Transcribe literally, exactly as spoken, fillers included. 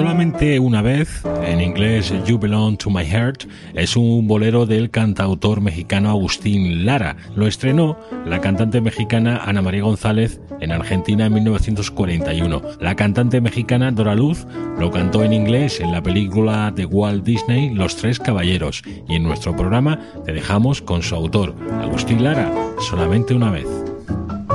Solamente una vez, en inglés You Belong to My Heart, es un bolero del cantautor mexicano Agustín Lara. Lo estrenó la cantante mexicana Ana María González en Argentina en mil novecientos cuarenta y uno. La cantante mexicana Dora Luz lo cantó en inglés en la película de Walt Disney Los Tres Caballeros, y en nuestro programa te dejamos con su autor, Agustín Lara, Solamente una vez.